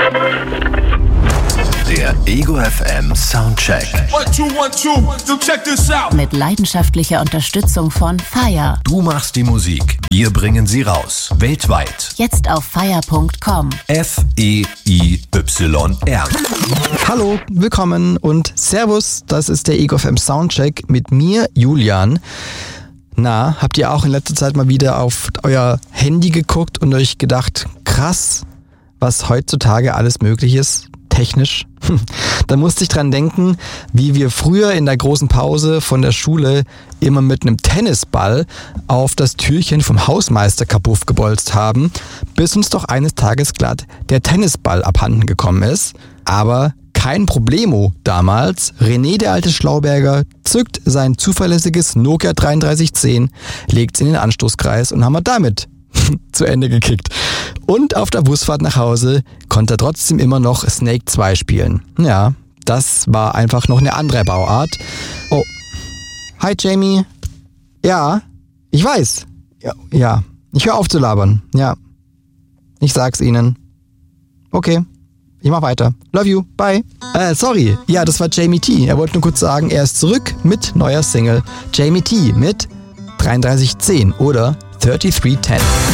Der Ego FM Soundcheck. 1, 2, 1, 2, so check this out. Mit leidenschaftlicher Unterstützung von FIRE. Du machst die Musik, wir bringen sie raus. Weltweit. Jetzt auf fire.com. FEIYR. Hallo, willkommen und Servus, das ist der Ego FM Soundcheck mit mir, Julian. Na, habt ihr auch in letzter Zeit mal wieder auf euer Handy geguckt und euch gedacht, krass, was heutzutage alles möglich ist? Technisch. Da musste ich dran denken, wie wir früher in der großen Pause von der Schule immer mit einem Tennisball auf das Türchen vom Hausmeister kaputt gebolzt haben, bis uns doch eines Tages glatt der Tennisball abhanden gekommen ist. Aber kein Problemo damals. René, der alte Schlauberger, zückt sein zuverlässiges Nokia 3310, legt es in den Anstoßkreis und haben wir damit zu Ende gekickt. Und auf der Busfahrt nach Hause konnte er trotzdem immer noch Snake 2 spielen. Ja, das war einfach noch eine andere Bauart. Oh, hi Jamie. Ja, ich weiß. Ja, ich höre auf zu labern. Ja, ich sag's Ihnen. Okay, ich mach weiter. Love you, bye. Sorry, ja, das war Jamie T. Er wollte nur kurz sagen, er ist zurück mit neuer Single. Jamie T mit 3310 oder 3310.